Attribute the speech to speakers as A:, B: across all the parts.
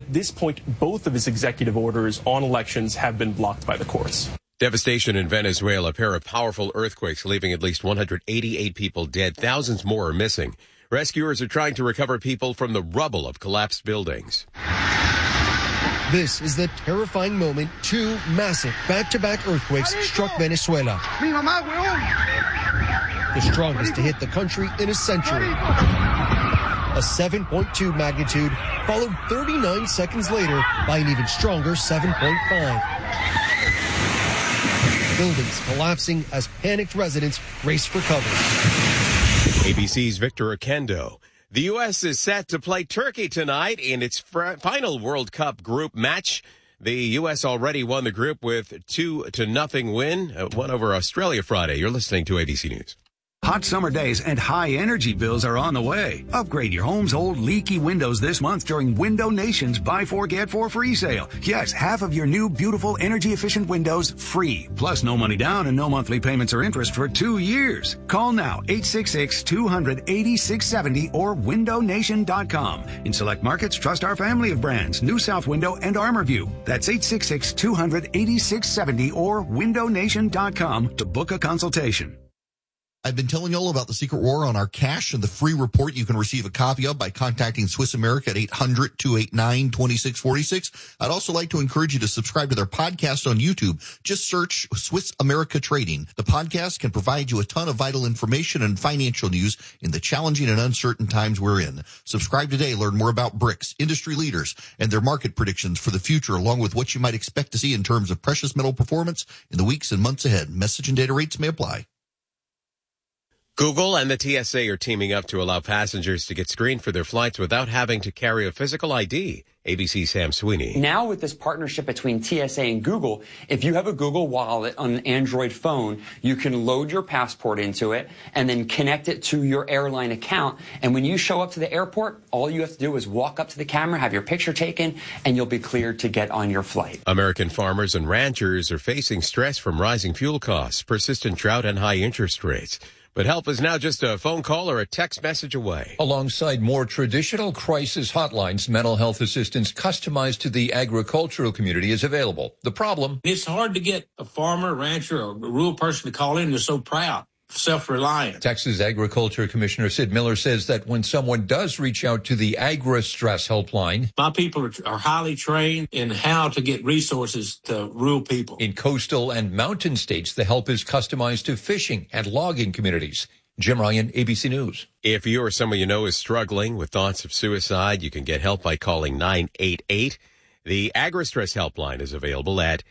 A: at this point, both of his executive orders on elections have been blocked by the courts.
B: Devastation in Venezuela. A pair of powerful earthquakes leaving at least 188 people dead. Thousands more are missing. Rescuers are trying to recover people from the rubble of collapsed buildings.
C: This is the terrifying moment two massive back-to-back earthquakes struck Venezuela. The strongest to hit the country in a century. A 7.2 magnitude, followed 39 seconds later by an even stronger 7.5. Buildings collapsing as panicked residents race for cover.
B: ABC's Victor Oquendo. The U.S. is set to play Turkey tonight in its final World Cup group match. The U.S. already won the group with 2-0 win, won over Australia Friday. You're listening to ABC News.
D: Hot summer days and high energy bills are on the way. Upgrade your home's old leaky windows this month during Window Nation's Buy 4 Get 4 free sale. Yes, half of your new beautiful energy efficient windows free. Plus no money down and no monthly payments or interest for 2 years. Call now 866-200-8670 or windownation.com. In select markets, trust our family of brands, New South Window and ArmorView. That's 866-200-8670 or windownation.com to book a consultation.
E: I've been telling you all about the Secret War on our cash and the free report you can receive a copy of by contacting Swiss America at 800-289-2646. I'd also like to encourage you to subscribe to their podcast on YouTube. Just search Swiss America Trading. The podcast can provide you a ton of vital information and financial news in the challenging and uncertain times we're in. Subscribe today. Learn more about BRICS, industry leaders, and their market predictions for the future, along with what you might expect to see in terms of precious metal performance in the weeks and months ahead. Message and data rates may apply.
B: Google and the TSA are teaming up to allow passengers to get screened for their flights without having to carry a physical ID. ABC's Sam Sweeney.
F: Now with this partnership between TSA and Google, if you have a Google Wallet on an Android phone, you can load your passport into it and then connect it to your airline account. And when you show up to the airport, all you have to do is walk up to the camera, have your picture taken, and you'll be cleared to get on your flight.
B: American farmers and ranchers are facing stress from rising fuel costs, persistent drought, and high interest rates. But help is now just a phone call or a text message away.
G: Alongside more traditional crisis hotlines, mental health assistance customized to the agricultural community is available. The problem?
H: It's hard to get a farmer, rancher, or a rural person to call in. They're so proud. Self-reliant.
G: Texas Agriculture Commissioner Sid Miller says that when someone does reach out to the AgriStress helpline,
H: my people are highly trained in how to get resources to rural people.
G: In coastal and mountain states, the help is customized to fishing and logging communities. Jim Ryan, ABC News.
B: If you or someone you know is struggling with thoughts of suicide, you can get help by calling 988. The AgriStress helpline is available at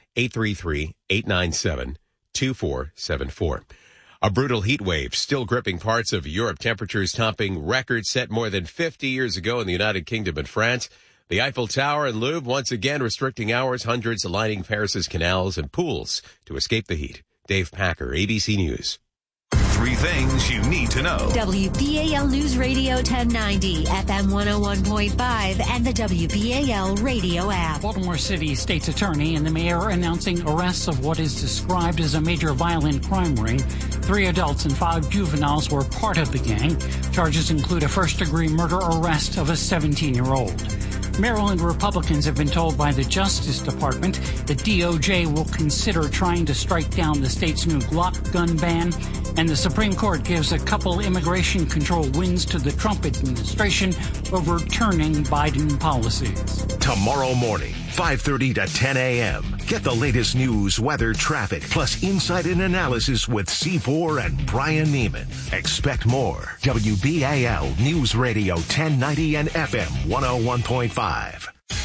B: 833-897-2474. A brutal heat wave still gripping parts of Europe. Temperatures topping records set more than 50 years ago in the United Kingdom and France. The Eiffel Tower and Louvre once again restricting hours. Hundreds lining Paris's canals and pools to escape the heat. Dave Packer, ABC News.
I: 3 things you need to know.
J: WBAL News Radio 1090, FM 101.5, and the WBAL radio app.
K: Baltimore City State's Attorney and the mayor announcing arrests of what is described as a major violent crime ring. 3 adults and 5 juveniles were part of the gang. Charges include a first-degree murder arrest of a 17-year-old. Maryland Republicans have been told by the Justice Department the DOJ will consider trying to strike down the state's new Glock gun ban, and the Supreme Court gives a couple immigration control wins to the Trump administration, overturning Biden policies.
I: Tomorrow morning, 5:30 to 10 a.m. Get the latest news, weather, traffic, plus insight and analysis with C4 and Brian Neiman. Expect more. WBAL News Radio 1090 and FM 101.5.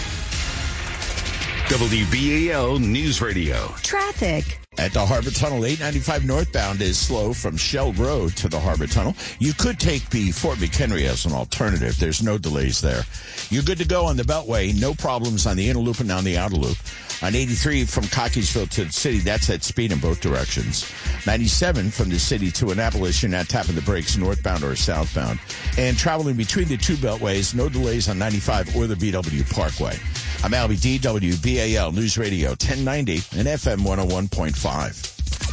I: WBAL News Radio.
J: Traffic.
L: At the Harbor Tunnel, 895 northbound is slow from Shell Road to the Harbor Tunnel. You could take the Fort McHenry as an alternative. There's no delays there. You're good to go on the Beltway. No problems on the inner loop and on the outer loop. On 83 from Cockeysville to the city, that's at speed in both directions. 97 from the city to Annapolis, you're not tapping the brakes northbound or southbound. And traveling between the 2 beltways, no delays on 95 or the BW Parkway. I'm Albie D, WBAL News Radio 1090 and FM 101.5.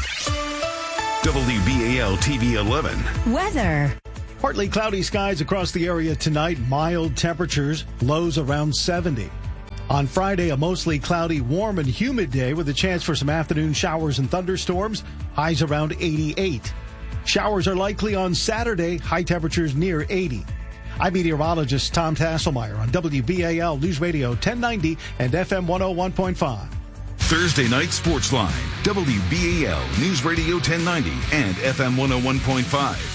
I: WBAL TV 11.
J: Weather.
M: Partly cloudy skies across the area tonight. Mild temperatures. Lows around 70. On Friday, a mostly cloudy, warm, and humid day with a chance for some afternoon showers and thunderstorms. Highs around 88. Showers are likely on Saturday. High temperatures near 80. I'm meteorologist Tom Tasselmeyer on WBAL News Radio 1090 and FM 101.5.
N: Thursday Night Sports Line, WBAL News Radio 1090 and FM 101.5.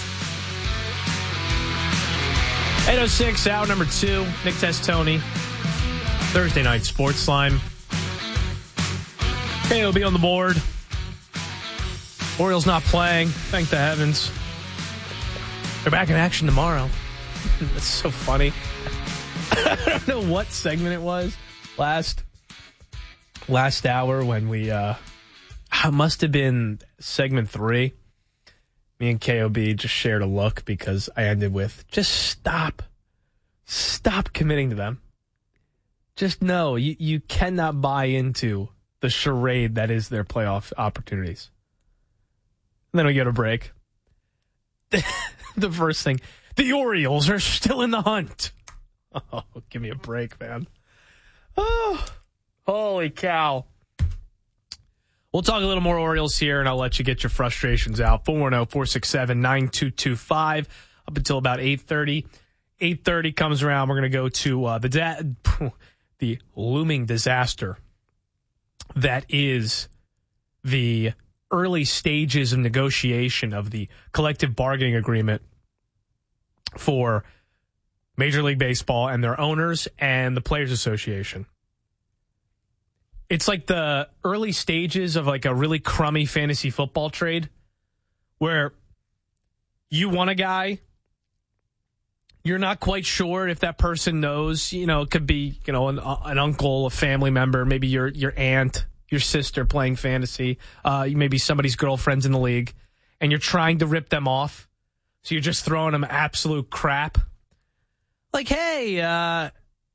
O: 8:06, hour number 2. Nick Testoni. Thursday Night Sports Line. KOB on the board. Orioles not playing. Thank the heavens. They're back in action tomorrow. That's so funny. I don't know what segment it was last hour when we must have been segment 3. Me and KOB just shared a look because I ended with just stop committing to them. Just know you cannot buy into the charade that is their playoff opportunities. And then we go to break. The first thing, the Orioles are still in the hunt. Oh, give me a break, man. Oh, holy cow. We'll talk a little more Orioles here, and I'll let you get your frustrations out. 410-467-9225 up until about 8:30. 8:30 comes around. We're going to go to the looming disaster that is the early stages of negotiation of the collective bargaining agreement for Major League Baseball and their owners and the Players Association. It's like the early stages of like a really crummy fantasy football trade where you want a guy, you're not quite sure if that person knows, it could be, an uncle, a family member, maybe your aunt, your sister playing fantasy, maybe somebody's girlfriend's in the league, and you're trying to rip them off. So you're just throwing them absolute crap. Like, hey, I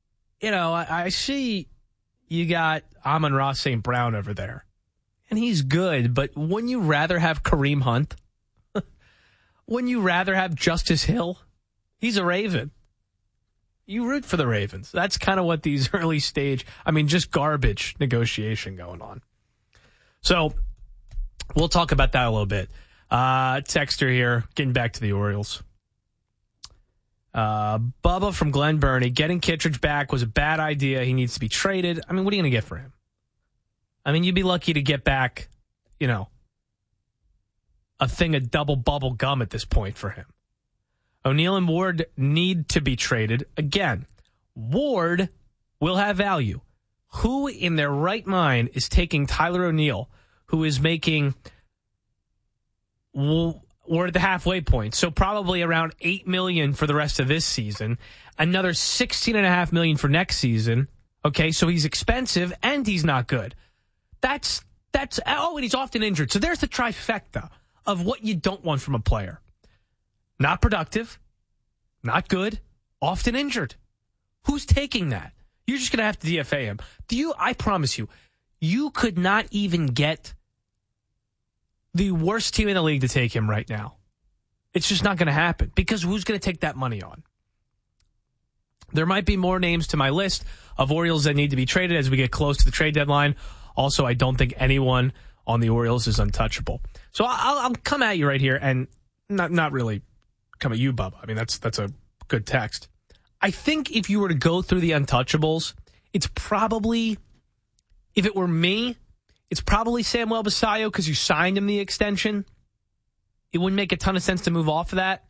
O: see you got Amon-Ra St. Brown over there, and he's good, but wouldn't you rather have Kareem Hunt? Wouldn't you rather have Justice Hill? He's a Raven. You root for the Ravens. That's kind of what these early stage, just garbage negotiation going on. So we'll talk about that a little bit. Texter here, getting back to the Orioles. Bubba from Glen Burnie, getting Kittredge back was a bad idea. He needs to be traded. What are you going to get for him? You'd be lucky to get back, a thing of double bubble gum at this point for him. O'Neill and Ward need to be traded. Again, Ward will have value. Who in their right mind is taking Tyler O'Neill, who is making, we're at the halfway point, so probably around $8 million for the rest of this season, another $16.5 million for next season. Okay, so he's expensive and he's not good. And he's often injured. So there's the trifecta of what you don't want from a player. Not productive, not good, often injured. Who's taking that? You're just going to have to DFA him. I promise you, you could not even get the worst team in the league to take him right now. It's just not going to happen because who's going to take that money on? There might be more names to my list of Orioles that need to be traded as we get close to the trade deadline. Also, I don't think anyone on the Orioles is untouchable. So I'll come at you right here and not really come at you, Bubba. That's a good text. I think if you were to go through the untouchables, it's probably, if it were me, it's probably Samuel Basallo because you signed him the extension. It wouldn't make a ton of sense to move off of that.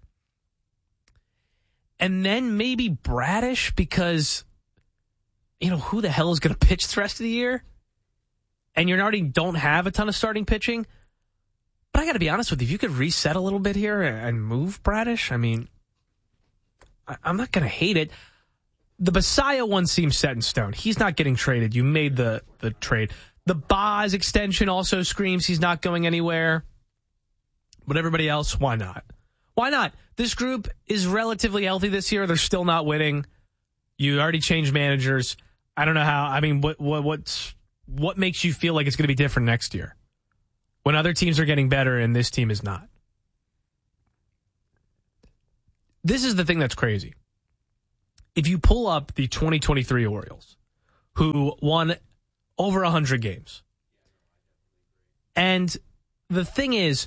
O: And then maybe Bradish because, who the hell is going to pitch the rest of the year? And you already don't have a ton of starting pitching. But I got to be honest with you, if you could reset a little bit here and move Bradish, I'm not going to hate it. The Basallo one seems set in stone. He's not getting traded. You made the trade. The Boz extension also screams he's not going anywhere. But everybody else, why not? Why not? This group is relatively healthy this year. They're still not winning. You already changed managers. I don't know how. What makes you feel like it's going to be different next year when other teams are getting better and this team is not? This is the thing that's crazy. If you pull up the 2023 Orioles, who won over 100 games. And the thing is,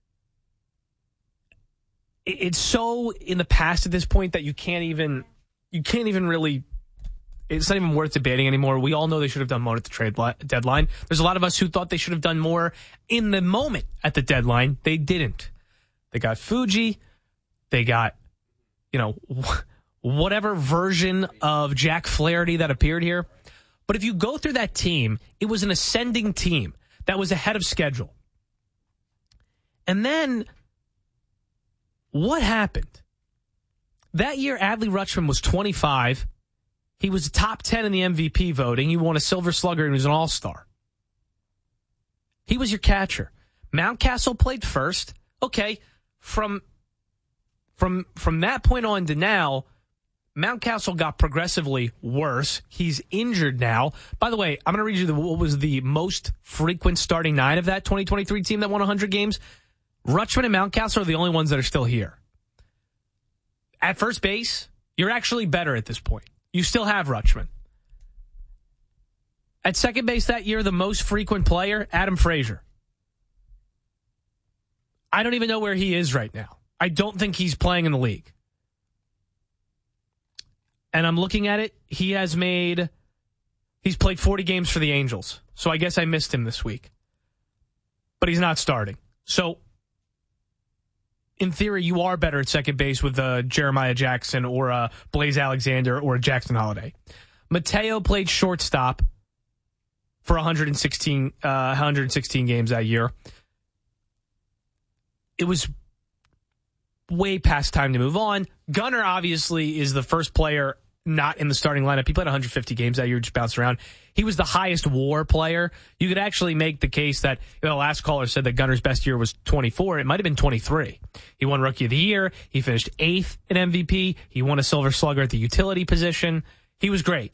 O: it's so in the past at this point that you can't even really, it's not even worth debating anymore. We all know they should have done more at the trade deadline. There's a lot of us who thought they should have done more in the moment at the deadline. They didn't. They got Fuji. They got, whatever version of Jack Flaherty that appeared here. But if you go through that team, it was an ascending team that was ahead of schedule. And then what happened? That year, Adley Rutschman was 25. He was top 10 in the MVP voting. He won a Silver Slugger and he was an all-star. He was your catcher. Mountcastle played first. Okay, from that point on to now, Mountcastle got progressively worse. He's injured now. By the way, I'm going to read you what was the most frequent starting nine of that 2023 team that won 100 games. Rutschman and Mountcastle are the only ones that are still here. At first base, you're actually better at this point. You still have Rutschman. At second base that year, the most frequent player, Adam Frazier. I don't even know where he is right now. I don't think he's playing in the league. And I'm looking at it. He's played 40 games for the Angels. So I guess I missed him this week. But he's not starting. So, in theory, you are better at second base with Jeremiah Jackson or Blaze Alexander or Jackson Holiday. Mateo played shortstop for 116 games that year. It was way past time to move on. Gunnar, obviously, is the first player not in the starting lineup. He played 150 games that year, just bounced around. He was the highest WAR player. You could actually make the case that, the last caller said that Gunnar's best year was 24. It might have been 23. He won Rookie of the Year. He finished 8th in MVP. He won a Silver Slugger at the utility position. He was great.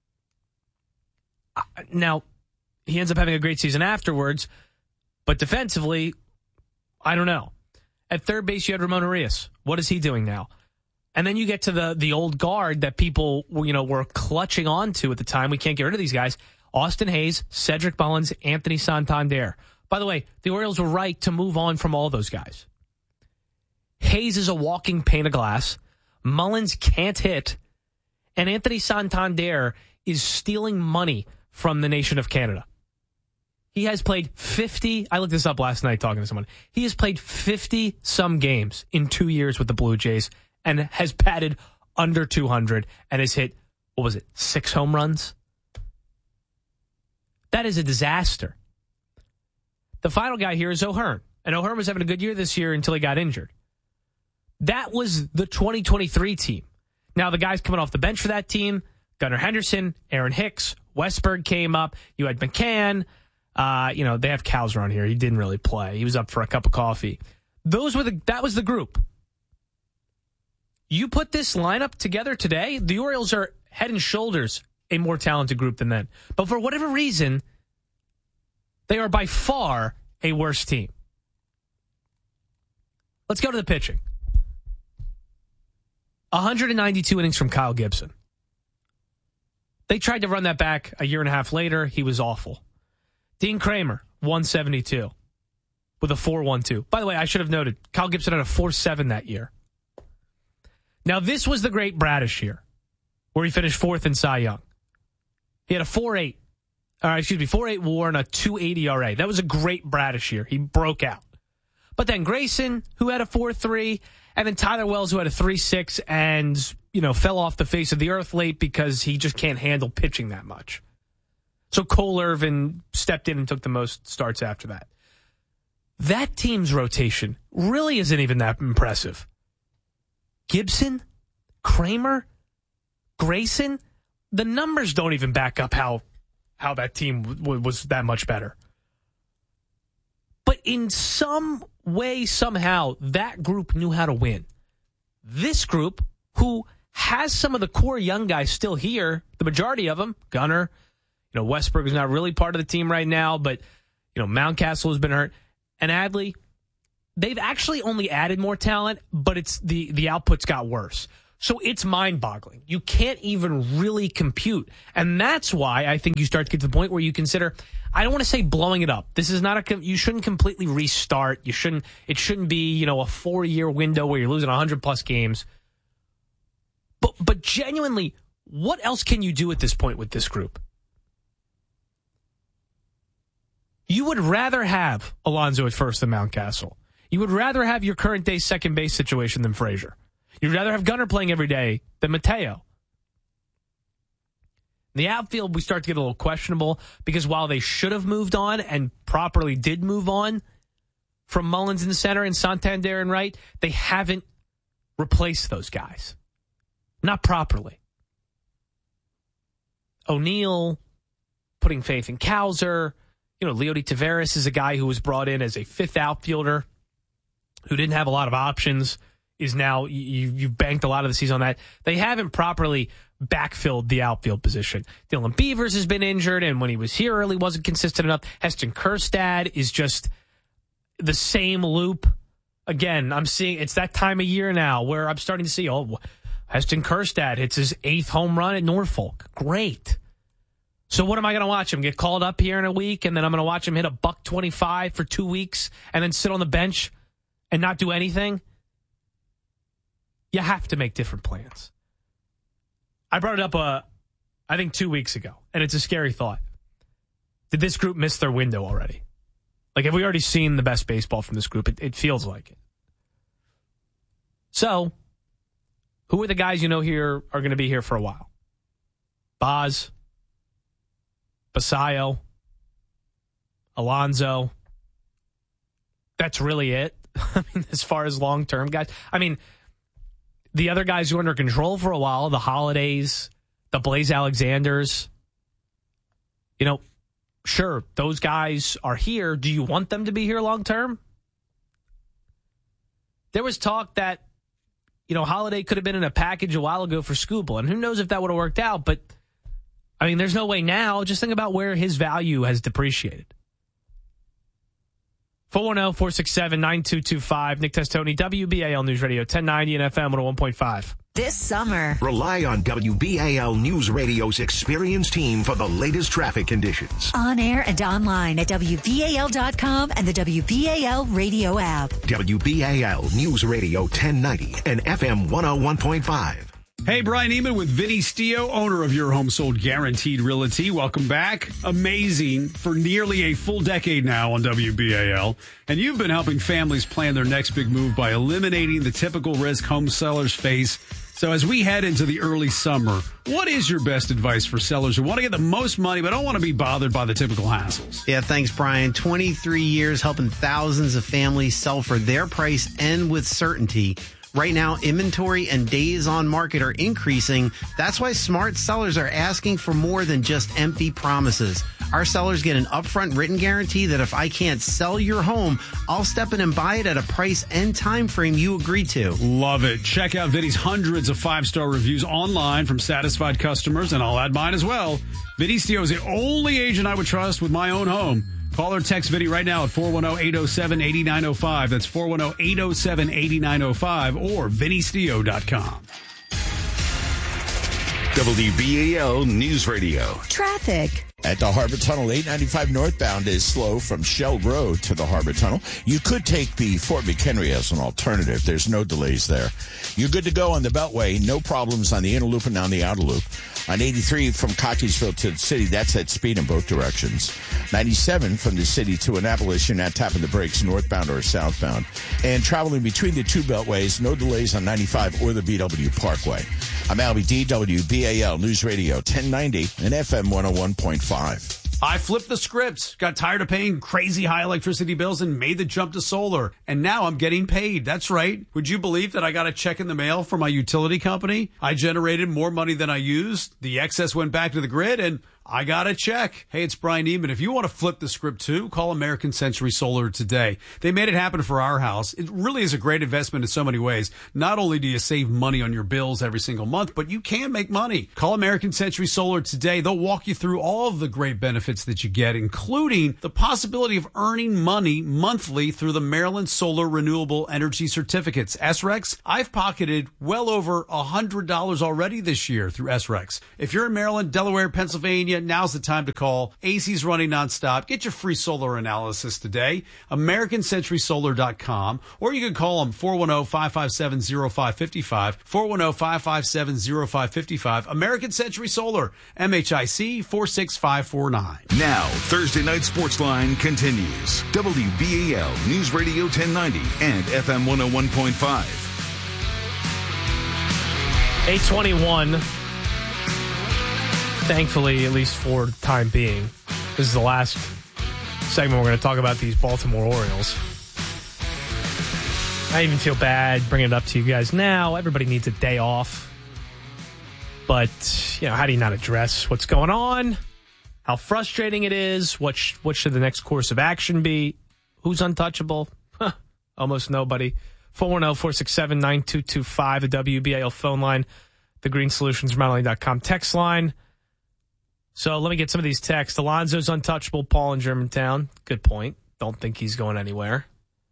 O: Now, he ends up having a great season afterwards, but defensively, I don't know. At third base, you had Ramon Arias. What is he doing now? And then you get to the old guard that people were clutching on to at the time. We can't get rid of these guys. Austin Hayes, Cedric Mullins, Anthony Santander. By the way, the Orioles were right to move on from all those guys. Hayes is a walking pane of glass. Mullins can't hit. And Anthony Santander is stealing money from the nation of Canada. He has played 50. I looked this up last night talking to someone. He has played 50-some games in 2 years with the Blue Jays and has batted under 200 and has hit, 6 home runs? That is a disaster. The final guy here is O'Hearn. And O'Hearn was having a good year this year until he got injured. That was the 2023 team. Now, the guys coming off the bench for that team, Gunnar Henderson, Aaron Hicks, Westberg came up. You had McCann. They have Cowser on here. He didn't really play. He was up for a cup of coffee. That was the group. You put this lineup together today, the Orioles are head and shoulders a more talented group than then. But for whatever reason, they are by far a worse team. Let's go to the pitching. 192 innings from Kyle Gibson. They tried to run that back a year and a half later. He was awful. Dean Kramer, 172 with a 4.12. By the way, I should have noted, Kyle Gibson had a 4.7 that year. Now, this was the great Bradish year, where he finished 4th in Cy Young. He had a 4.8 WAR and a 2.80 ERA. That was a great Bradish year. He broke out. But then Grayson, who had a 4.3, and then Tyler Wells, who had a 3.6 and, fell off the face of the earth late because he just can't handle pitching that much. So Cole Irvin stepped in and took the most starts after that. That team's rotation really isn't even that impressive. Gibson, Kramer, Grayson, the numbers don't even back up how that team was that much better. But in some way, somehow, that group knew how to win. This group, who has some of the core young guys still here, the majority of them, Gunnar, Westberg is not really part of the team right now, but, Mountcastle has been hurt. And Adley, they've actually only added more talent, but it's the output's got worse. So it's mind-boggling. You can't even really compute. And that's why I think you start to get to the point where you consider, I don't want to say blowing it up. This is not you shouldn't completely restart. It shouldn't be, a 4-year window where you're losing 100+ games. But genuinely, what else can you do at this point with this group? You would rather have Alonso at first than Mountcastle. You would rather have your current day second base situation than Frazier. You'd rather have Gunnar playing every day than Mateo. In the outfield, we start to get a little questionable because while they should have moved on and properly did move on from Mullins in the center and Santander and right, they haven't replaced those guys. Not properly. O'Neill, putting faith in Cowser. Leody Taveras is a guy who was brought in as a fifth outfielder who didn't have a lot of options, is now, you've banked a lot of the season on that. They haven't properly backfilled the outfield position. Dylan Beavers has been injured, and when he was here early, wasn't consistent enough. Heston Kjerstad is just the same loop. Again, I'm seeing, it's that time of year now where I'm starting to see, Heston Kjerstad hits his 8th home run at Norfolk. Great. So what am I going to watch him? Get called up here in a week, and then I'm going to watch him hit $125 for 2 weeks and then sit on the bench and not do anything? You have to make different plans. I brought it up, I think 2 weeks ago, and it's a scary thought. Did this group miss their window already? Like, have we already seen the best baseball from this group? It feels like it. So, who are the guys here are going to be here for a while? Boz, Basayo, Alonso. That's really it. As far as long-term guys. The other guys who are under control for a while, the Holidays, the Blaze Alexanders, sure, those guys are here. Do you want them to be here long-term? There was talk that, Holiday could have been in a package a while ago for Skubal, and who knows if that would have worked out, but, there's no way now. Just think about where his value has depreciated. 410-467-9225. Nick Testoni, WBAL News Radio 1090 and FM 101.5.
J: This summer,
I: rely on WBAL News Radio's experienced team for the latest traffic conditions.
J: On air and online at WBAL.com and the WBAL radio app.
I: WBAL News Radio 1090 and FM 101.5.
P: Hey, Brian Neiman with Vinny Stio, owner of Your Home Sold Guaranteed Realty. Welcome back. Amazing for nearly a full decade now on WBAL. And you've been helping families plan their next big move by eliminating the typical risk home sellers face. So as we head into the early summer, what is your best advice for sellers who want to get the most money but don't want to be bothered by the typical hassles?
Q: Yeah, thanks, Brian. 23 years helping thousands of families sell for their price and with certainty. Right now, inventory and days on market are increasing. That's why smart sellers are asking for more than just empty promises. Our sellers get an upfront written guarantee that if I can't sell your home, I'll step in and buy it at a price and time frame you agreed to.
P: Love it. Check out Vinny's hundreds of 5-star reviews online from satisfied customers, and I'll add mine as well. Vinny Stio is the only agent I would trust with my own home. Call or text Vinny right now at 410-807-8905. That's 410-807-8905 or VinnyStio.com.
I: WBAL News Radio.
J: Traffic.
L: At the Harbor Tunnel, 895 northbound is slow from Shell Road to the Harbor Tunnel. You could take the Fort McHenry as an alternative. There's no delays there. You're good to go on the Beltway. No problems on the inner loop and down the outer loop. On 83 from Cockeysville to the city, that's at speed in both directions. 97 from the city to Annapolis, you're not tapping the brakes northbound or southbound. And traveling between the two beltways, no delays on 95 or the BW Parkway. I'm Albie D, WBAL News Radio 1090 and FM 101.5.
P: I flipped the script, got tired of paying crazy high electricity bills and made the jump to solar. And now I'm getting paid. That's right. Would you believe that I got a check in the mail from my utility company? I generated more money than I used. The excess went back to the grid and I got a check. Hey, it's Brian Neiman. If you want to flip the script too, call American Century Solar today. They made it happen for our house. It really is a great investment in so many ways. Not only do you save money on your bills every single month, but you can make money. Call American Century Solar today. They'll walk you through all of the great benefits that you get, including the possibility of earning money monthly through the Maryland Solar Renewable Energy Certificates. SRECs, I've pocketed well over $100 already this year through SRECs. If you're in Maryland, Delaware, Pennsylvania, now's the time to call. AC's running nonstop. Get your free solar analysis today. AmericanCenturySolar.com, or you can call them 410-557-0555. 410-557-0555. American Century Solar, MHIC 46549.
N: Now, Thursday Night Sportsline continues. WBAL News Radio 1090 and FM 101.5.
O: 8:21. Thankfully, at least for the time being, this is the last segment we're going to talk about these Baltimore Orioles. I even feel bad bringing it up to you guys now. Everybody needs a day off. But, how do you not address what's going on? How frustrating it is? What should the next course of action be? Who's untouchable? Almost nobody. 410-467-9225, the WBAL phone line, the greensolutions.com text line. So let me get some of these texts. Alonso's untouchable, Paul in Germantown. Good point. Don't think he's going anywhere.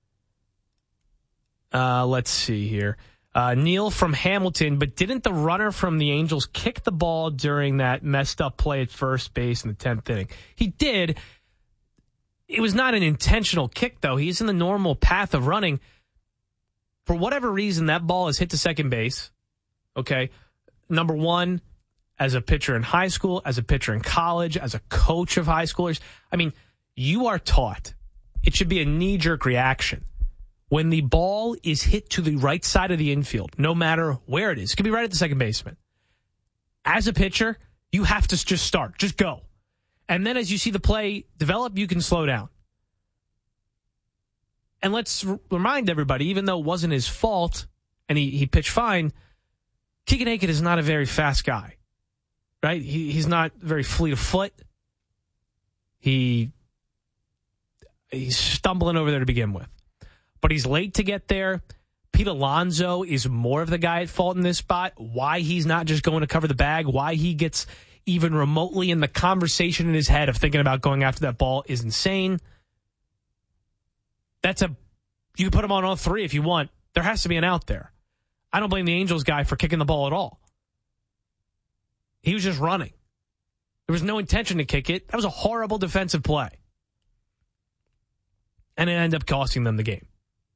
O: Let's see here. Neil from Hamilton, but didn't the runner from the Angels kick the ball during that messed up play at first base in the 10th inning? He did. It was not an intentional kick, though. He's in the normal path of running. For whatever reason, that ball has hit to second base. Okay. Number one, as a pitcher in high school, as a pitcher in college, as a coach of high schoolers, you are taught it should be a knee-jerk reaction. When the ball is hit to the right side of the infield, no matter where it is, it could be right at the second baseman. As a pitcher, you have to just start. Just go. And then as you see the play develop, you can slow down. And let's remind everybody, even though it wasn't his fault and he pitched fine, Keegan Akin is not a very fast guy, right? He's not very fleet of foot. He's stumbling over there to begin with. But he's late to get there. Pete Alonso is more of the guy at fault in this spot. Why he's not just going to cover the bag, why he gets even remotely in the conversation in his head of thinking about going after that ball is insane. You can put him on all three if you want. There has to be an out there. I don't blame the Angels guy for kicking the ball at all. He was just running. There was no intention to kick it. That was a horrible defensive play. And it ended up costing them the game.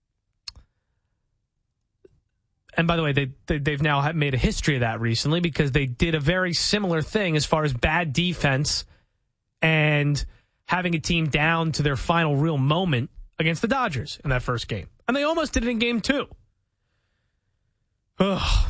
O: And by the way, they've now made a history of that recently because they did a very similar thing as far as bad defense and having a team down to their final real moment against the Dodgers in that first game. And they almost did it in game 2. Ugh.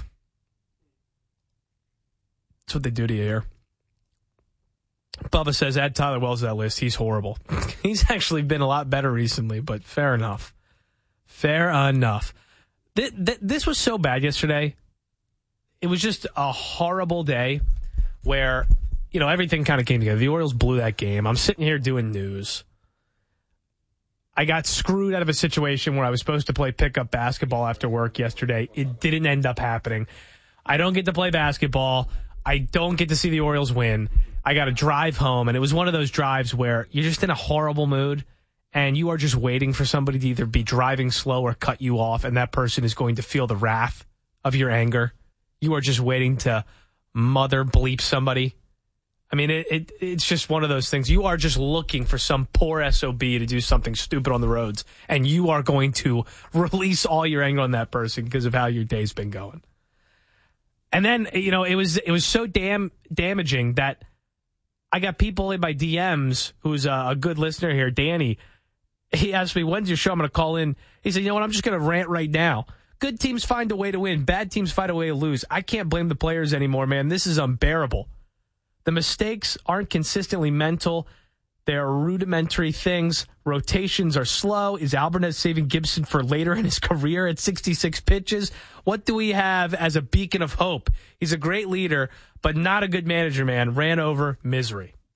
O: That's what they do to you here. Bubba says, add Tyler Wells to that list. He's horrible. He's actually been a lot better recently, but fair enough. Fair enough. This was so bad yesterday. It was just a horrible day where, everything kind of came together. The Orioles blew that game. I'm sitting here doing news. I got screwed out of a situation where I was supposed to play pickup basketball after work yesterday. It didn't end up happening. I don't get to play basketball. I don't get to see the Orioles win. I got to drive home, and it was one of those drives where you're just in a horrible mood, and you are just waiting for somebody to either be driving slow or cut you off, and that person is going to feel the wrath of your anger. You are just waiting to mother bleep somebody. It's just one of those things. You are just looking for some poor SOB to do something stupid on the roads, and you are going to release all your anger on that person because of how your day's been going. And then, it was so damaging that I got people in my DMs who's a good listener here, Danny. He asked me, when's your show? I'm going to call in. He said, I'm just going to rant right now. Good teams find a way to win. Bad teams find a way to lose. I can't blame the players anymore, man. This is unbearable. The mistakes aren't consistently mental. They are rudimentary things. Rotations are slow. Is Alvarez saving Gibson for later in his career at 66 pitches? What do we have as a beacon of hope? He's a great leader, but not a good manager, man. Ran over, misery.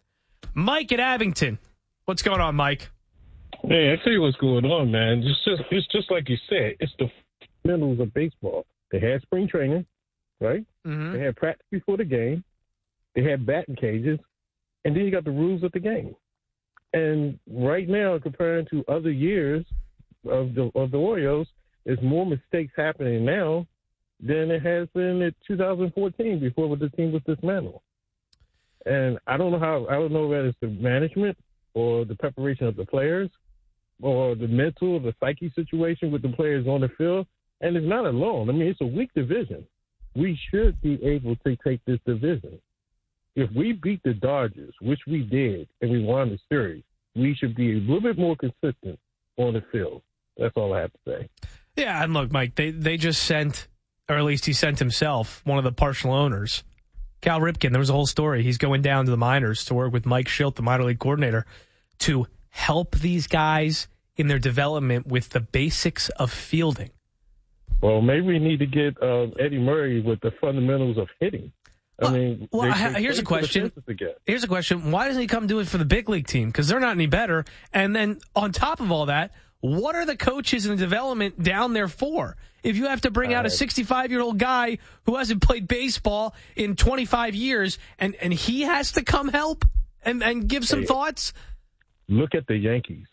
O: Mike at Abington. What's going on, Mike?
R: Hey, I tell you what's going on, man. It's just like you said. It's the fundamentals of baseball. They had spring training, right?
O: Mm-hmm.
R: They had practice before the game. They had batting cages. And then you got the rules of the game. And right now, comparing to other years of the Orioles, there's more mistakes happening now than it has been in 2014 before the team was dismantled. And I don't know whether it's the management or the preparation of the players or the mental, the psyche situation with the players on the field. And it's not alone. I mean, it's a weak division. We should be able to take this division. If we beat the Dodgers, which we did, and we won the series, we should be a little bit more consistent on the field. That's all I have to say.
O: Yeah, and look, Mike, they just sent, or at least he sent himself, one of the partial owners, Cal Ripken. There was a whole story. He's going down to the minors to work with Mike Schilt, the minor league coordinator, to help these guys in their development with the basics of fielding.
R: Well, maybe we need to get Eddie Murray with the fundamentals of hitting.
O: Here's a question. Here's a question. Why doesn't he come do it for the big league team? Because they're not any better. And then on top of all that, what are the coaches in the development down there for? If you have to bring out a 65-year-old guy who hasn't played baseball in 25 years and he has to come help and give some thoughts?
R: Look at the Yankees.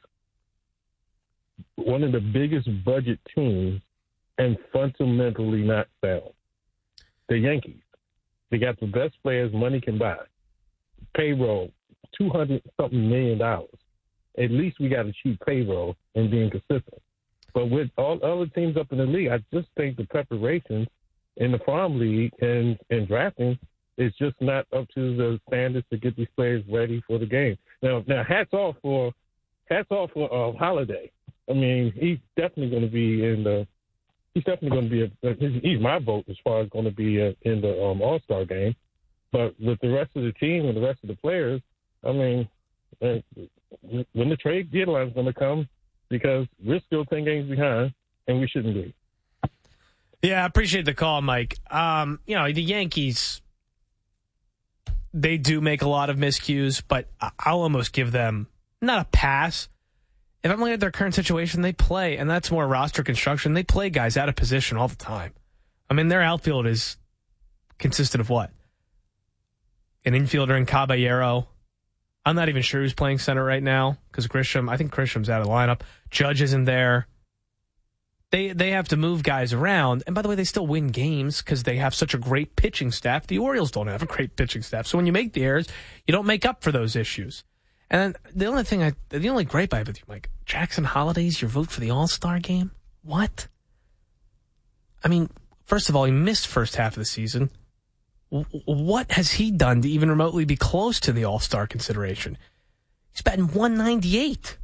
R: One of the biggest budget teams and fundamentally not sound. The Yankees. They got the best players money can buy. Payroll, $200-something million. At least we got a cheap payroll and being consistent. But with all other teams up in the league, I just think the preparation in the farm league and drafting is just not up to the standards to get these players ready for the game. Now hats off for Holiday. I mean, he's definitely going to be in the. He's definitely going to be he's my vote as far as going to be in the All-Star game. But with the rest of the team and the rest of the players, I mean, when the trade deadline is going to come, because we're still 10 games behind, and we shouldn't be.
O: Yeah, I appreciate the call, Mike. The Yankees, they do make a lot of miscues, but I'll almost give them not a pass. If I'm looking at their current situation, they play, and that's more roster construction. They play guys out of position all the time. I mean, their outfield is consistent of what? An infielder in Caballero. I'm not even sure who's playing center right now because I think Grisham's out of the lineup. Judge isn't there. They have to move guys around. And by the way, they still win games because they have such a great pitching staff. The Orioles don't have a great pitching staff. So when you make the errors, you don't make up for those issues. And then the only gripe I have with you, Mike, Jackson Holiday's your vote for the All-Star game? What? I mean, first of all, he missed first half of the season. What has he done to even remotely be close to the All-Star consideration? He's batting 198.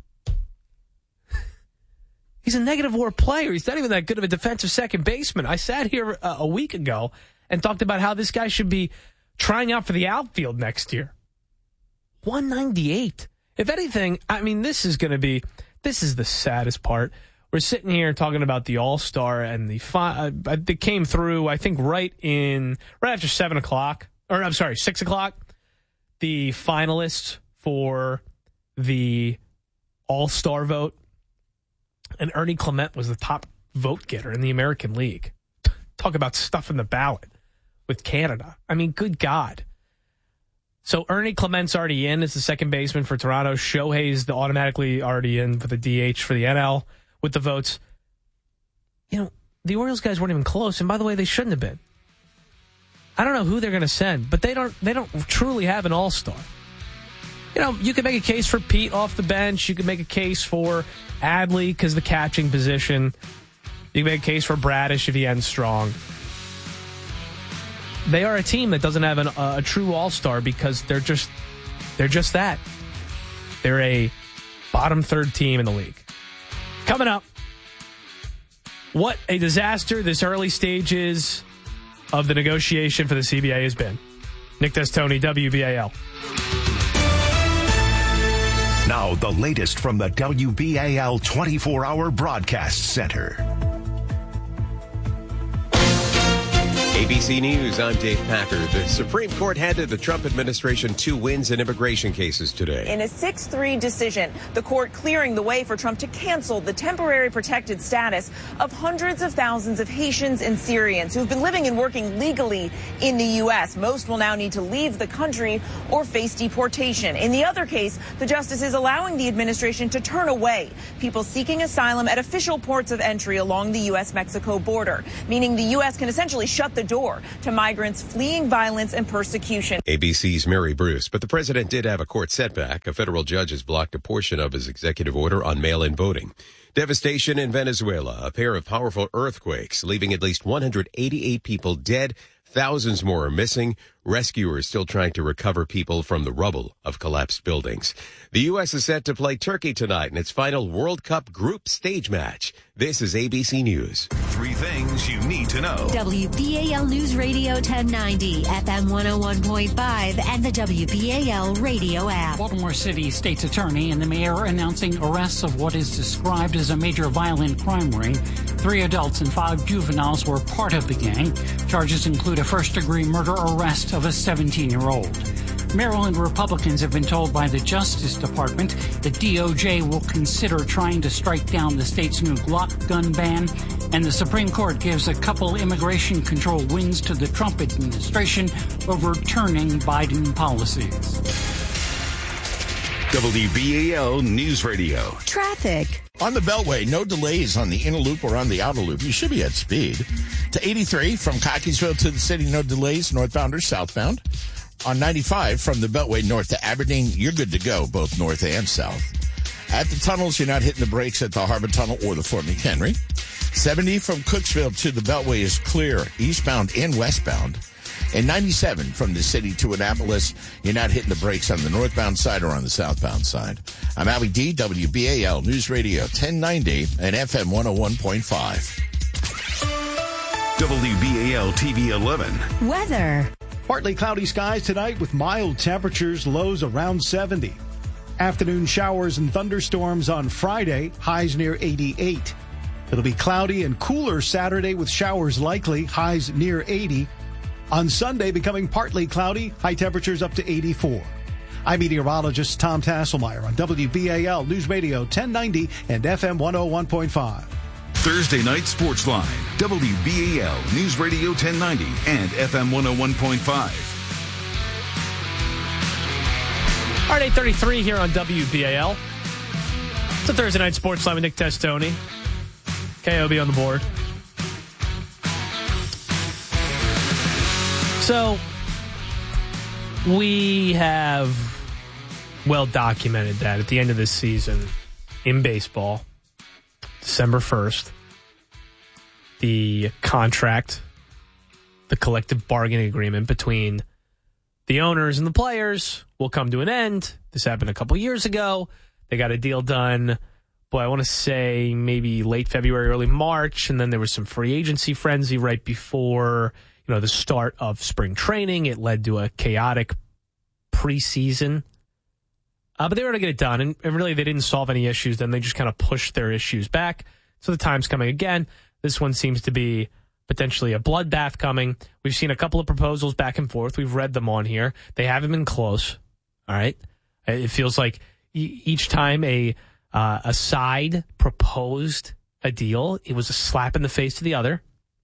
O: He's a negative WAR player. He's not even that good of a defensive second baseman. I sat here a week ago and talked about how this guy should be trying out for the outfield next year. 198. If anything, I mean, this is the saddest part. We're sitting here talking about the All-Star and it came through, I think, right after 7 o'clock, or I'm sorry, 6 o'clock, the finalists for the All-Star vote. And Ernie Clement was the top vote getter in the American League. Talk about stuffing the ballot with Canada. I mean, good God. So Ernie Clement's already in as the second baseman for Toronto. Shohei's automatically already in for the DH for the NL with the votes. The Orioles guys weren't even close. And by the way, they shouldn't have been. I don't know who they're going to send, but they don't truly have an all-star. You can make a case for Pete off the bench. You can make a case for Adley because the catching position. You can make a case for Bradish if he ends strong. They are a team that doesn't have a true all-star because they're just that. They're a bottom third team in the league. Coming up, what a disaster this early stages of the negotiation for the CBA has been. Nick D'Antoni, WBAL.
I: Now the latest from the WBAL 24-hour broadcast center.
B: ABC News, I'm Dave Packer. The Supreme Court handed the Trump administration 2 wins in immigration cases today.
S: In a 6-3 decision, the court clearing the way for Trump to cancel the temporary protected status of hundreds of thousands of Haitians and Syrians who've been living and working legally in the U.S. Most will now need to leave the country or face deportation. In the other case, the justice is allowing the administration to turn away people seeking asylum at official ports of entry along the U.S.-Mexico border, meaning the U.S. can essentially shut the door to migrants fleeing violence and persecution.
B: ABC's Mary Bruce. But the president did have a court setback. A federal judge has blocked a portion of his executive order on mail-in voting. Devastation in Venezuela. A pair of powerful earthquakes, leaving at least 188 people dead. Thousands more are missing. Rescuers still trying to recover people from the rubble of collapsed buildings. The U.S. is set to play Turkey tonight in its final World Cup group stage match. This is ABC News.
N: 3 things you need to know.
J: WBAL News Radio 1090, FM 101.5, and the WBAL radio app.
K: Baltimore City State's Attorney and the mayor announcing arrests of what is described as a major violent crime ring. 3 adults and 5 juveniles were part of the gang. Charges include a first-degree murder arrest of a 17-year-old. Maryland Republicans have been told by the Justice Department the DOJ will consider trying to strike down the state's new Glock gun ban, and the Supreme Court gives a couple immigration control wins to the Trump administration, overturning Biden policies.
N: WBAL News Radio.
J: Traffic.
L: On the Beltway, no delays on the inner loop or on the outer loop. You should be at speed. To 83 from Cockeysville to the city, no delays, northbound or southbound. On 95 from the Beltway north to Aberdeen, you're good to go, both north and south. At the tunnels, you're not hitting the brakes at the Harbor Tunnel or the Fort McHenry. 70 from Cooksville to the Beltway is clear, eastbound and westbound. And 97 from the city to Annapolis, you're not hitting the brakes on the northbound side or on the southbound side. I'm Allie D, WBAL News Radio 1090 and FM 101.5.
N: WBAL TV 11.
J: Weather.
M: Partly cloudy skies tonight with mild temperatures, lows around 70. Afternoon showers and thunderstorms on Friday, highs near 88. It'll be cloudy and cooler Saturday with showers likely, highs near 80. On Sunday, becoming partly cloudy, high temperatures up to 84. I'm meteorologist Tom Tasselmeyer on WBAL News Radio 1090 and FM 101.5.
N: Thursday Night Sports Line, WBAL News Radio 1090 and FM 101.5.
O: All right, 8:33 here on WBAL. It's a Thursday Night Sports Line with Nick Testoni. KOB on the board. So, we have well documented that at the end of this season in baseball, December 1st, the contract, the collective bargaining agreement between the owners and the players will come to an end. This happened a couple years ago. They got a deal done, I want to say maybe late February, early March, and then there was some free agency frenzy right before the start of spring training. It led to a chaotic preseason. But they were going to get it done, and really they didn't solve any issues. Then they just kind of pushed their issues back. So the time's coming again. This one seems to be potentially a bloodbath coming. We've seen a couple of proposals back and forth. We've read them on here. They haven't been close. All right? It feels like each time a side proposed a deal, it was a slap in the face to the other.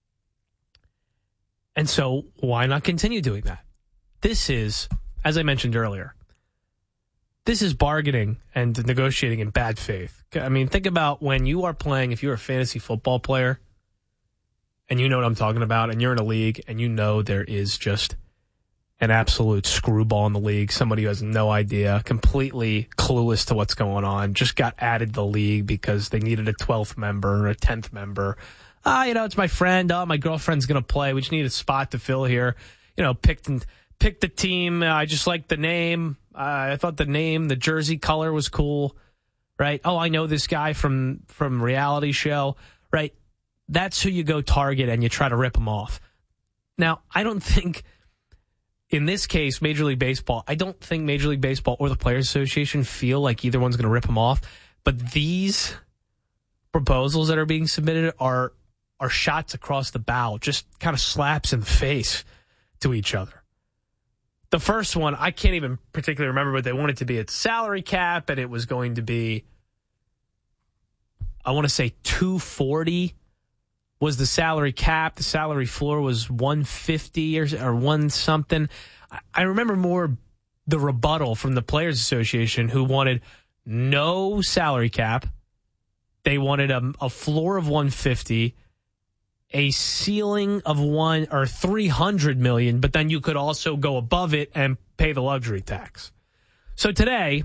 O: And so why not continue doing that? This is, as I mentioned earlier, this is bargaining and negotiating in bad faith. I mean, think about when you are playing, if you're a fantasy football player, and you know what I'm talking about, and you're in a league, and you know there is just an absolute screwball in the league, somebody who has no idea, completely clueless to what's going on, just got added to the league because they needed a 12th member or a 10th member. It's my friend. My girlfriend's going to play. We just need a spot to fill here. Picked the team. I just liked the name. I thought the jersey color was cool, right? Oh, I know this guy from reality show, right? That's who you go target and you try to rip them off. Now, I don't think, in this case, Major League Baseball, I don't think Major League Baseball or the Players Association feel like either one's going to rip them off. But these proposals that are being submitted are are shots across the bow, just kind of slaps in the face to each other. The first one, I can't even particularly remember, but they wanted to be at salary cap, and it was going to be, I want to say 240 was the salary cap. The salary floor was 150 or one something. I remember more the rebuttal from the Players Association, who wanted no salary cap. They wanted a floor of 150, a ceiling of $300 million, but then you could also go above it and pay the luxury tax. So today,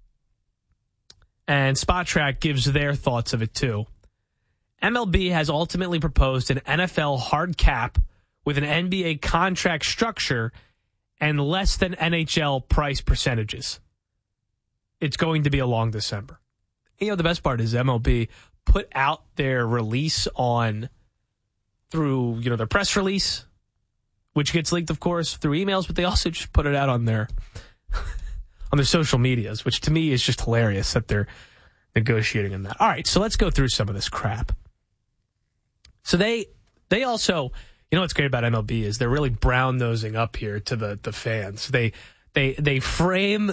O: and SpotTrack gives their thoughts of it too, MLB has ultimately proposed an NFL hard cap with an NBA contract structure and less than NHL price percentages. It's going to be a long December. You know, the best part is MLB put out their release through their press release, which gets leaked, of course, through emails, but they also just put it out on their social medias, which to me is just hilarious that they're negotiating on that. All right, so let's go through some of this crap. So they also, what's great about MLB is they're really brown-nosing up here to the fans. They frame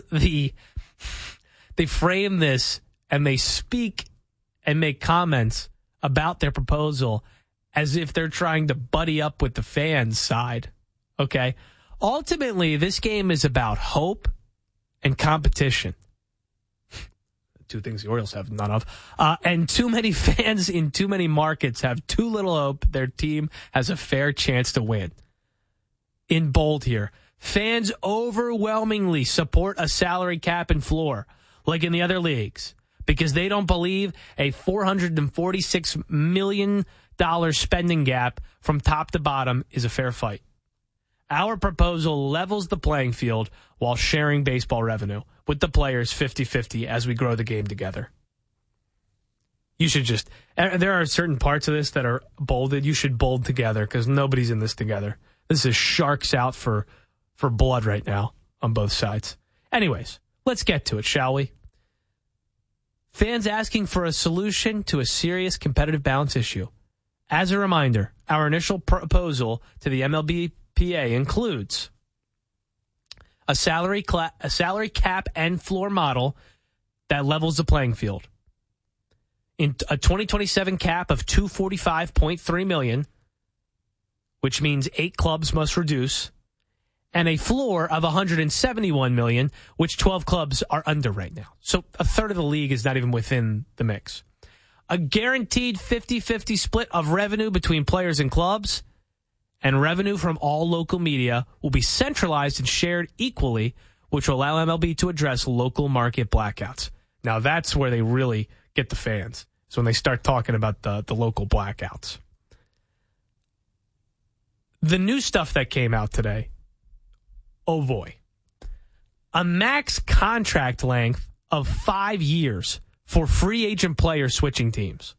O: this, and they speak and make comments about their proposal as if they're trying to buddy up with the fans' side. Okay? Ultimately, this game is about hope and competition. Two things the Orioles have none of. And too many fans in too many markets have too little hope their team has a fair chance to win. In bold here, fans overwhelmingly support a salary cap and floor, like in the other leagues, because they don't believe a $446 million spending gap from top to bottom is a fair fight. Our proposal levels the playing field while sharing baseball revenue with the players 50-50 as we grow the game together. You should there are certain parts of this that are bolded. You should bold together because nobody's in this together. This is sharks out for blood right now on both sides. Anyways, let's get to it, shall we? Fans asking for a solution to a serious competitive balance issue. As a reminder, our initial proposal to the MLBPA includes a salary cap and floor model that levels the playing field. In a 2027 cap of $245.3 million, which means 8 clubs must reduce, and a floor of $171 million, which 12 clubs are under right now. So a third of the league is not even within the mix. A guaranteed 50-50 split of revenue between players and clubs, and revenue from all local media will be centralized and shared equally, which will allow MLB to address local market blackouts. Now that's where they really get the fans. So when they start talking about the local blackouts. The new stuff that came out today, oh boy. A max contract length of 5 years for free agent players switching teams.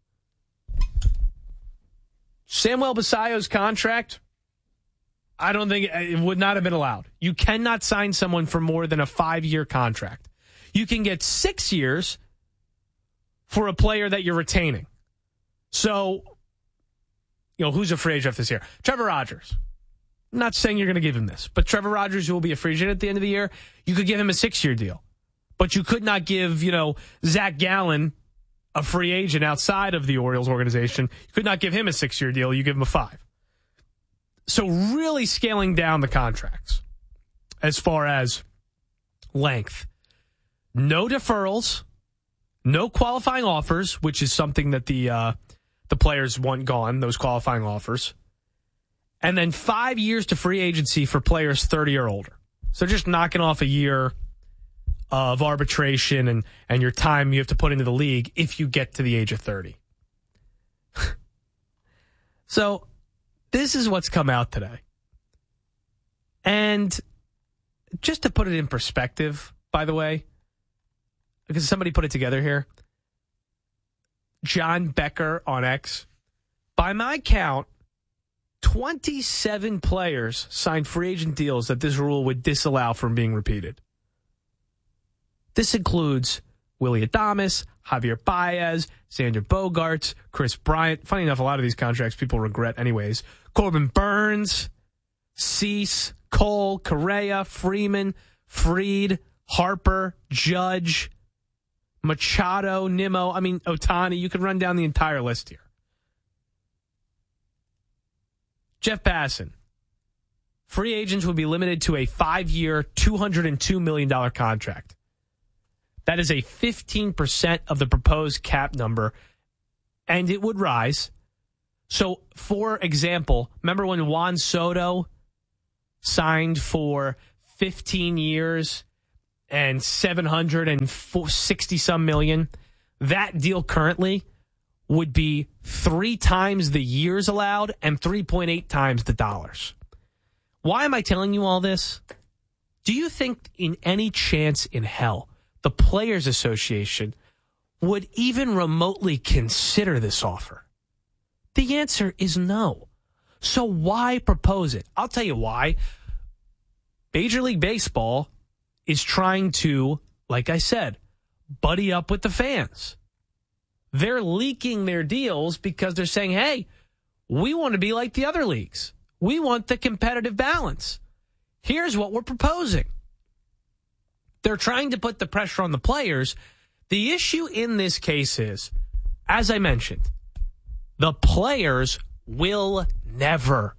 O: Samuel Basallo's contract, I don't think it would not have been allowed. You cannot sign someone for more than a 5-year contract. You can get 6 years for a player that you're retaining. So, who's a free agent this year? Trevor Rogers. I'm not saying you're going to give him this, but Trevor Rogers, who will be a free agent at the end of the year, you could give him a 6-year deal. But you could not give, Zach Gallen, a free agent outside of the Orioles organization. You could not give him a 6-year deal. You give him a 5. So really scaling down the contracts as far as length. No deferrals, no qualifying offers, which is something that the players want gone, those qualifying offers. And then 5 years to free agency for players 30 or older. So just knocking off a year of arbitration and your time you have to put into the league if you get to the age of 30. So this is what's come out today. And just to put it in perspective, by the way, because somebody put it together here, John Becker on X, by my count, 27 players signed free agent deals that this rule would disallow from being repeated. This includes Willie Adames, Javier Baez, Xander Bogaerts, Chris Bryant. Funny enough, a lot of these contracts people regret anyways. Corbin Burns, Cease, Cole, Correa, Freeman, Fried, Harper, Judge, Machado, Nimmo. I mean, Ohtani. You could run down the entire list here. Jeff Passan. Free agents will be limited to a 5-year, $202 million contract. That is a 15% of the proposed cap number, and it would rise. So, for example, remember when Juan Soto signed for 15 years and $760-some million? That deal currently would be 3 times the years allowed and 3.8 times the dollars. Why am I telling you all this? Do you think in any chance in hell the Players Association would even remotely consider this offer? The answer is no. So why propose it? I'll tell you why. Major League Baseball is trying to, like I said, buddy up with the fans. They're leaking their deals because they're saying, hey, we want to be like the other leagues. We want the competitive balance. Here's what we're proposing. They're trying to put the pressure on the players. The issue in this case is, as I mentioned, the players will never,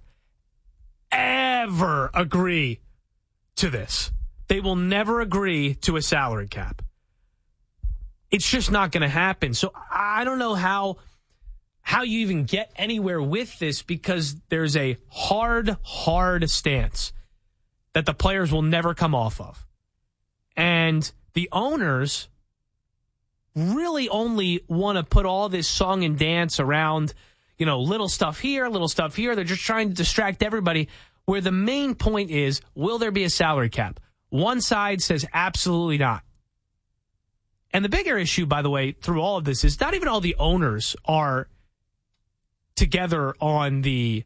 O: ever agree to this. They will never agree to a salary cap. It's just not going to happen. So I don't know how you even get anywhere with this, because there's a hard stance that the players will never come off of. And the owners really only want to put all this song and dance around, little stuff here, little stuff here. They're just trying to distract everybody, where the main point is, will there be a salary cap? One side says absolutely not. And the bigger issue, by the way, through all of this is not even all the owners are together on the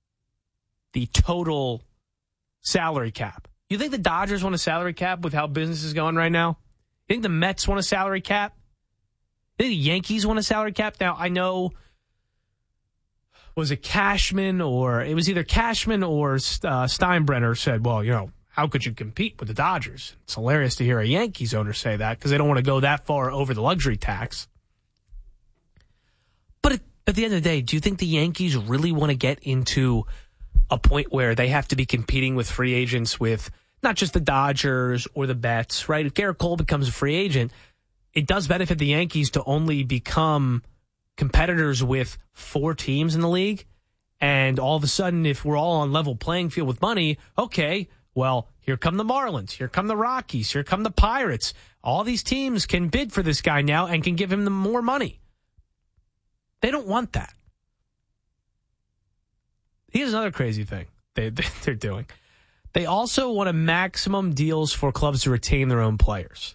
O: total salary cap. You think the Dodgers want a salary cap with how business is going right now? You think the Mets want a salary cap? You think the Yankees want a salary cap? Now, I know, was it Cashman, or it was either Cashman or Steinbrenner said, well, how could you compete with the Dodgers? It's hilarious to hear a Yankees owner say that, because they don't want to go that far over the luxury tax. But at the end of the day, do you think the Yankees really want to get into a point where they have to be competing with free agents with not just the Dodgers or the Mets, right? If Garrett Cole becomes a free agent, it does benefit the Yankees to only become competitors with 4 teams in the league. And all of a sudden, if we're all on level playing field with money, okay, well, here come the Marlins, here come the Rockies, here come the Pirates. All these teams can bid for this guy now and can give him more money. They don't want that. Here's another crazy thing they're doing. They also want a maximum deals for clubs to retain their own players.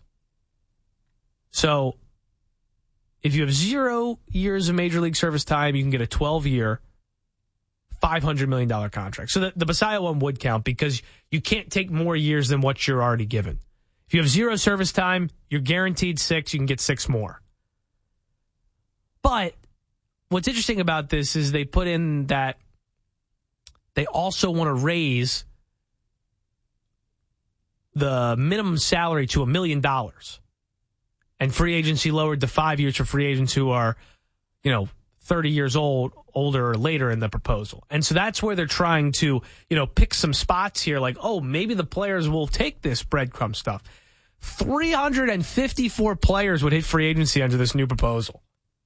O: So if you have 0 years of Major League service time, you can get a 12-year, $500 million contract. So the Basayo one would count, because you can't take more years than what you're already given. If you have 0 service time, you're guaranteed 6. You can get 6 more. But what's interesting about this is they put in that they also want to raise the minimum salary to $1 million. And free agency lowered to 5 years for free agents who are, 30 years older or later in the proposal. And so that's where they're trying to, pick some spots here, like, oh, maybe the players will take this breadcrumb stuff. 354 players would hit free agency under this new proposal.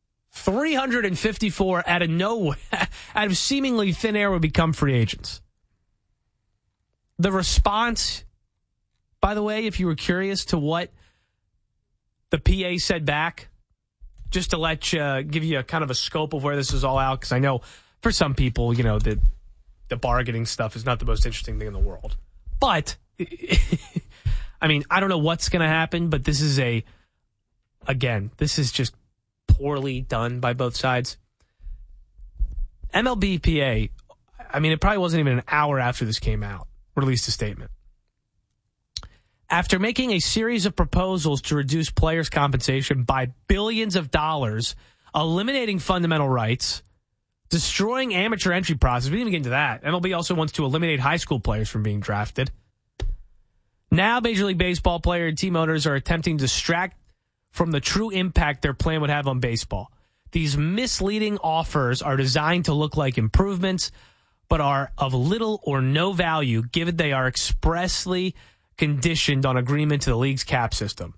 O: 354 out of nowhere, out of seemingly thin air, would become free agents. The response, by the way, if you were curious to what the PA said back, just to give you a kind of a scope of where this is all out, because I know for some people, the bargaining stuff is not the most interesting thing in the world. But, I mean, I don't know what's going to happen, but this is this is just poorly done by both sides. MLBPA, I mean, it probably wasn't even an hour after this came out, released a statement. After making a series of proposals to reduce players' compensation by billions of dollars, eliminating fundamental rights, destroying amateur entry process. We didn't even get into that. MLB also wants to eliminate high school players from being drafted. Now Major League Baseball player and team owners are attempting to distract from the true impact their plan would have on baseball. These misleading offers are designed to look like improvements, but are of little or no value given they are expressly conditioned on agreement to the league's cap system.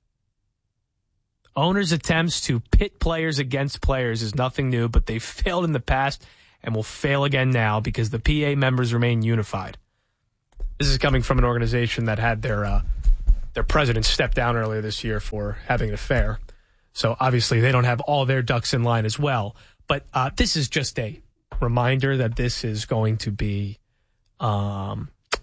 O: Owners' attempts to pit players against players is nothing new, but they failed in the past and will fail again now because the PA members remain unified. This is coming from an organization that had their president step down earlier this year for having an affair. So obviously they don't have all their ducks in line as well. But this is just a reminder that this is going to be a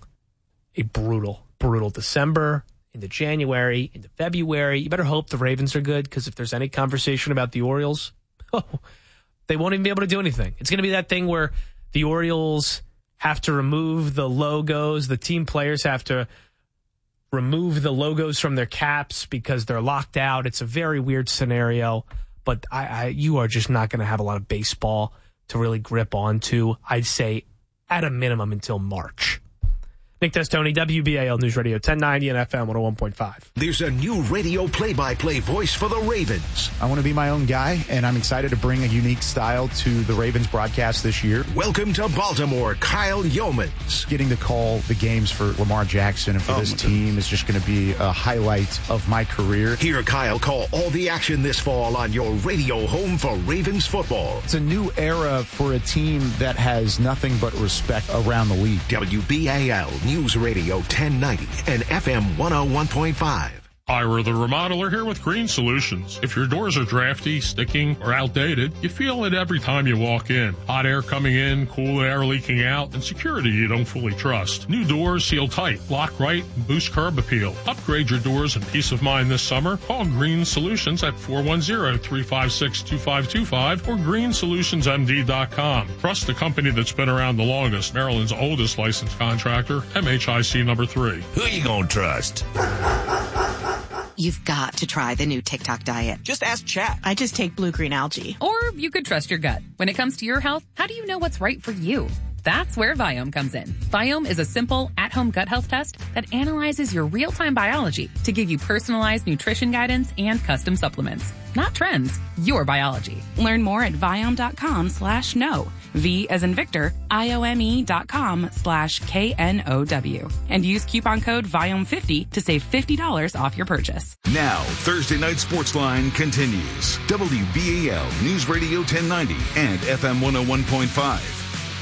O: brutal December into January, into February. You better hope the Ravens are good, because if there's any conversation about the Orioles, they won't even be able to do anything. It's going to be that thing where the Orioles have to remove the logos. The team players have to remove the logos from their caps because they're locked out. It's a very weird scenario, but you are just not going to have a lot of baseball to really grip onto, I'd say, at a minimum until March. Nick Testoni, WBAL News Radio 1090 and FM 101.5.
I: There's a new radio play-by-play voice for the Ravens.
T: I want to be my own guy, and I'm excited to bring a unique style to the Ravens broadcast this year.
I: Welcome to Baltimore, Kyle Yeomans.
T: Getting to call the games for Lamar Jackson and for this team is just going to be a highlight of my career.
I: Hear Kyle call all the action this fall on your radio home for Ravens football.
T: It's a new era for a team that has nothing but respect around the league.
I: WBAL News Radio 1090 and FM 101.5.
U: Ira the Remodeler here with Green Solutions. If your doors are drafty, sticking, or outdated, you feel it every time you walk in. Hot air coming in, cool air leaking out, and security you don't fully trust. New doors seal tight, lock right, and boost curb appeal. Upgrade your doors and peace of mind this summer. Call Green Solutions at 410-356-2525 or greensolutionsmd.com. Trust the company that's been around the longest, Maryland's oldest licensed contractor, MHIC number 3.
I: Who you gonna trust?
V: You've got to try the new TikTok diet.
W: Just ask Chat. I just take blue-green algae.
X: Or you could trust your gut. When it comes to your health, how do you know what's right for you? That's where Viome comes in. Viome is a simple, at-home gut health test that analyzes your real-time biology to give you personalized nutrition guidance and custom supplements. Not trends, your biology.
Y: Learn more at Viome.com/know. V as in Victor, IOME.com/KNOW. And use coupon code Viome50 to save $50 off your purchase.
N: Now, Thursday Night Sportsline continues. WBAL News Radio 1090 and FM 101.5.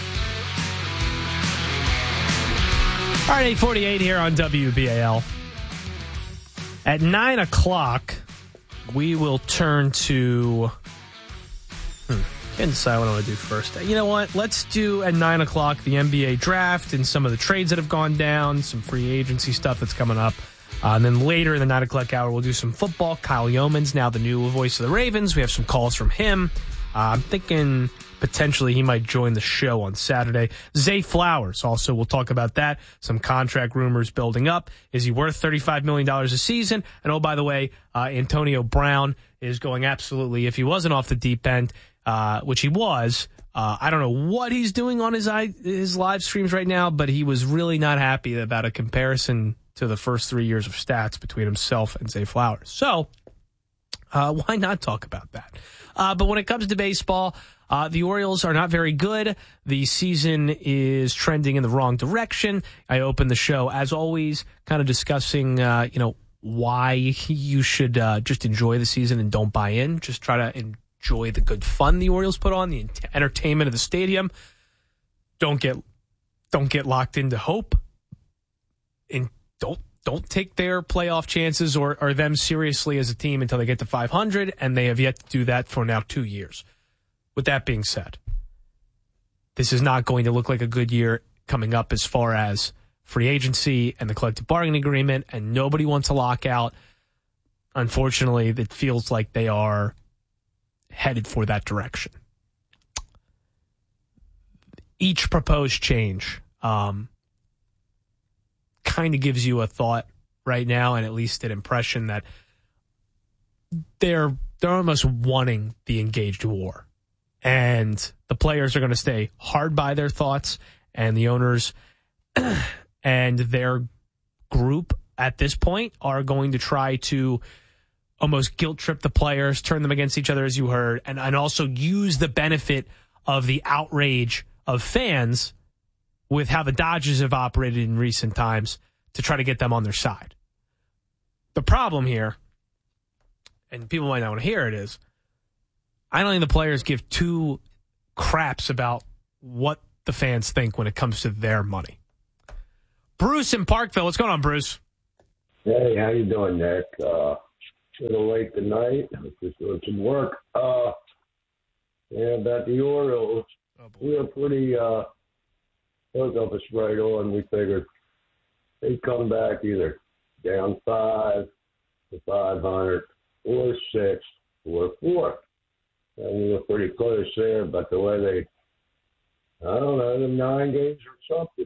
O: All right, 8:48 here on WBAL. At 9 o'clock, we will turn to... Can't decide what I want to do first. You know what? Let's do at 9 o'clock the NBA draft and some of the trades that have gone down, some free agency stuff that's coming up. And then later in the 9 o'clock hour, we'll do some football. Kyle Yeomans, now the new voice of the Ravens. We have some calls from him. I'm thinking potentially he might join the show on Saturday. Zay Flowers, also, we'll talk about that. Some contract rumors building up. Is he worth $35 million a season? And oh, by the way, Antonio Brown is going absolutely, if he wasn't off the deep end, which he was, I don't know what he's doing on his live streams right now, but he was really not happy about a comparison to the first 3 years of stats between himself and Zay Flowers. So why not talk about that? But when it comes to baseball, the Orioles are not very good. The season is trending in the wrong direction. I opened the show, as always, kind of discussing, why you should just enjoy the season and don't buy in. Just try to enjoy the good fun the Orioles put on, the entertainment of the stadium. Don't get locked into hope, and don't take their playoff chances or them seriously as a team until they get to 500, and they have yet to do that for now 2 years. With that being said, this is not going to look like a good year coming up as far as free agency and the collective bargaining agreement, and nobody wants a lockout. Unfortunately, it feels like they are headed for that direction. Each proposed change kind of gives you a thought right now, and at least an impression that they're almost wanting the engaged war. And the players are going to stay hard by their thoughts, and the owners and their group at this point are going to try to almost guilt trip the players, turn them against each other, as you heard, and also use the benefit of the outrage of fans with how the Dodgers have operated in recent times to try to get them on their side. The problem here, and people might not want to hear it, is I don't think the players give two craps about what the fans think when it comes to their money. Bruce in Parkville. What's going on, Bruce?
A: Hey, how you doing, Nick? A little late tonight. Just doing some work. About the Orioles, we were pretty hooked up us right on. We figured they'd come back either down 5 to 500 or 6 or 4. And we were pretty close there, but the way they, I don't know, the 9 games or something.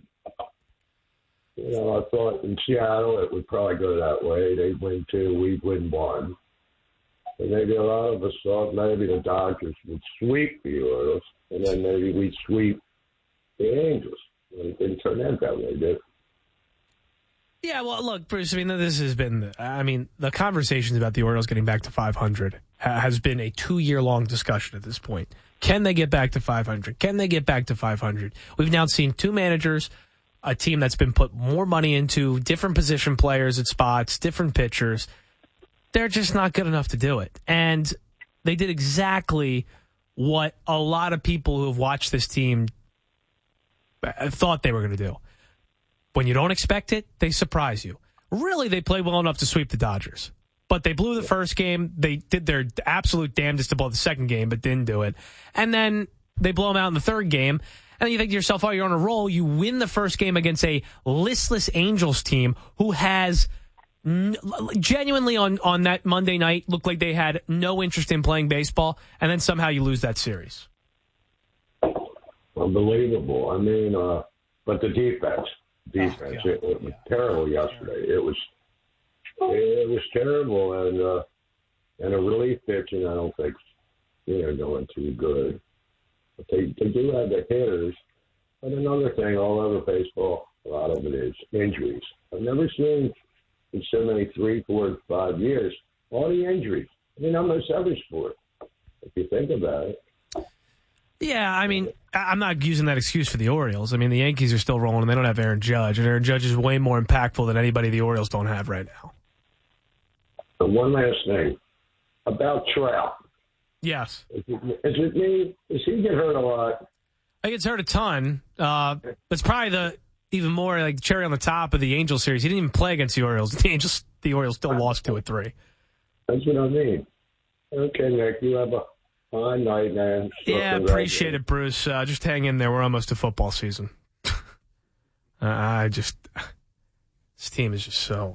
A: I thought in Seattle it would probably go that way. They'd win 2, we'd win 1. And maybe a lot of us thought maybe the Dodgers would sweep the Orioles, and then maybe we'd sweep the Angels. And it didn't turn out that way, did it?
O: Yeah, well, look, Bruce, this has been, the conversations about the Orioles getting back to 500 has been a 2-year-long discussion at this point. Can they get back to 500? Can they get back to 500? We've now seen 2 managers, a team that's been put more money into, different position players at spots, different pitchers. They're just not good enough to do it. And they did exactly what a lot of people who have watched this team thought they were going to do. When you don't expect it, they surprise you. Really, they played well enough to sweep the Dodgers. But they blew the first game. They did their absolute damnedest to blow the second game, but didn't do it. And then they blow them out in the third game. And then you think to yourself, oh, you're on a roll. You win the first game against a listless Angels team who has genuinely on that Monday night looked like they had no interest in playing baseball. And then somehow you lose that series.
A: Unbelievable. But the defense, it was terrible yesterday. It was terrible, and a relief pitching I don't think going too good. But they do have the hitters. But another thing, all over baseball, a lot of it is injuries. I've never seen in so many 3, 4, 5 years all the injuries. Almost every sport, if you think about it.
O: Yeah, I'm not using that excuse for the Orioles. The Yankees are still rolling, and they don't have Aaron Judge. And Aaron Judge is way more impactful than anybody the Orioles don't have right now.
A: And one last thing about Trout.
O: Yes.
A: Is it me? Does he get hurt a lot?
O: He gets hurt a ton. It's probably even more like cherry on the top of the Angels series. He didn't even play against the Orioles. The Orioles still lost 2-3.
A: That's what I mean. Okay, Nick, you have a fine night, man.
O: Yeah, appreciate it, Bruce. Just hang in there. We're almost to football season. This team is just so...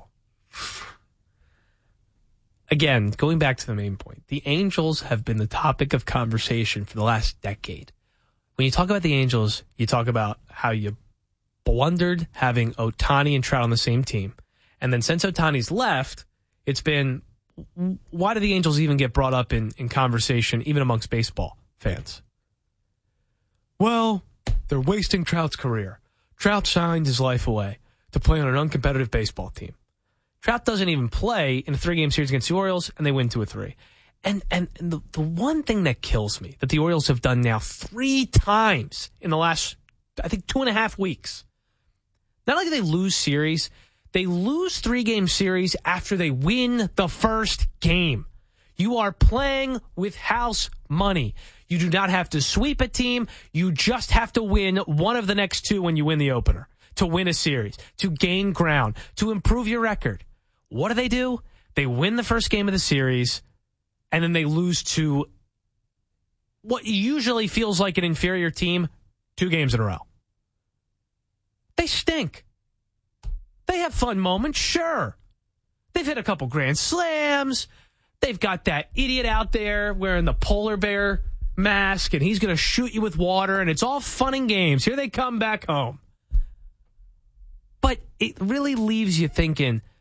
O: Again, going back to the main point, the Angels have been the topic of conversation for the last decade. When you talk about the Angels, you talk about how you blundered having Ohtani and Trout on the same team. And then since Ohtani's left, it's been, why do the Angels even get brought up in conversation, even amongst baseball fans? Well, they're wasting Trout's career. Trout signed his life away to play on an uncompetitive baseball team. Trout doesn't even play in a 3-game series against the Orioles, and they win 2-3. And the one thing that kills me, that the Orioles have done now 3 times in the last, I think, 2.5 weeks. Not only do they lose series, they lose 3-game series after they win the first game. You are playing with house money. You do not have to sweep a team. You just have to win one of the next 2 when you win the opener, to win a series, to gain ground, to improve your record. What do? They win the first game of the series, and then they lose to what usually feels like an inferior team 2 games in a row. They stink. They have fun moments, sure. They've hit a couple grand slams. They've got that idiot out there wearing the polar bear mask, and he's going to shoot you with water, and it's all fun and games. Here they come back home. But it really leaves you thinking,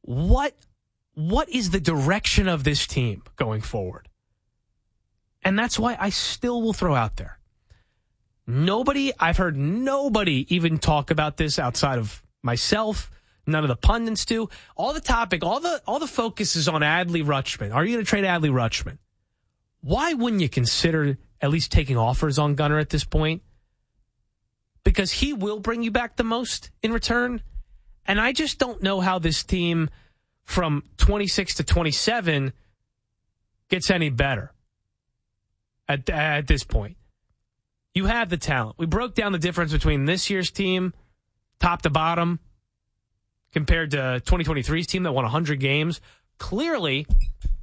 O: what is the direction of this team going forward? And that's why I still will throw out there. I've heard nobody even talk about this outside of myself. None of the pundits do. All the focus is on Adley Rutschman. Are you going to trade Adley Rutschman? Why wouldn't you consider at least taking offers on Gunnar at this point? Because he will bring you back the most in return. And I just don't know how this team from 26 to 27 gets any better at this point. You have the talent. We broke down the difference between this year's team, top to bottom, compared to 2023's team that won 100 games. Clearly,